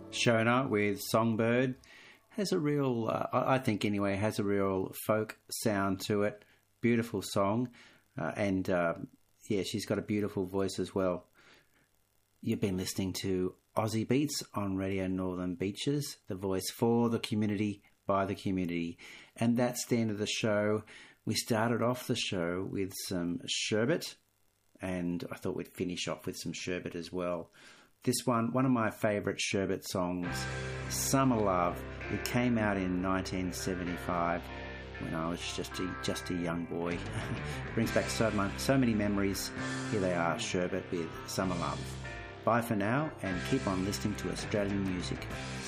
Shona with Songbird has a real, I think anyway, has a real folk sound to it. Beautiful song. Yeah, she's got a beautiful voice as well. You've been listening to Aussie Beats on Radio Northern Beaches, the voice for the community, by the community. And that's the end of the show. We started off the show with some sherbet, and I thought we'd finish off with some sherbet as well. This one of my favourite sherbet songs, Summer Love. It came out in 1975 when I was just a young boy. Brings back so many memories. Here they are, sherbet with Summer Love. Bye for now, and keep on listening to Australian music.